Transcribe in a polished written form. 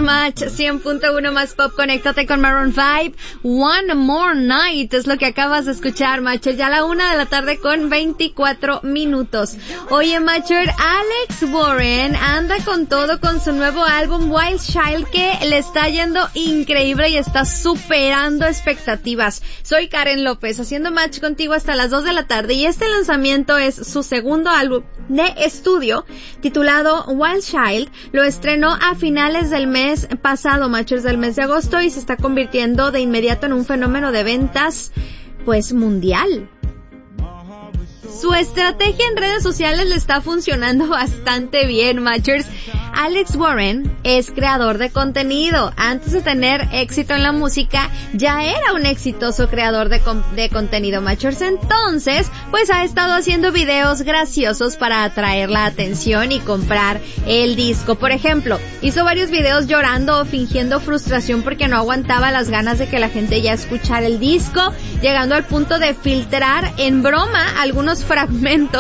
Match 100.1 más pop. Conéctate con Maroon 5. One More Night es lo que acabas de escuchar, Matcher. Ya a la 1:00 con 24 minutos. Oye, Matcher, Alex Warren anda con todo con su nuevo álbum Wild Child, que le está yendo increíble y está superando expectativas. Soy Karen López, haciendo match contigo hasta las 2:00, y este lanzamiento es su segundo álbum de estudio titulado Wild Child. Lo estrenó a finales del mes pasado, Matchers, del mes de agosto, y se está convirtiendo de inmediato en un fenómeno de ventas pues mundial. Su estrategia en redes sociales le está funcionando bastante bien, Matchers. Alex Warren es creador de contenido. Antes de tener éxito en la música, ya era un exitoso creador de contenido, Matchers. Entonces, pues ha estado haciendo videos graciosos para atraer la atención y comprar el disco. Por ejemplo, hizo varios videos llorando o fingiendo frustración porque no aguantaba las ganas de que la gente ya escuchara el disco, llegando al punto de filtrar en broma algunos fragmentos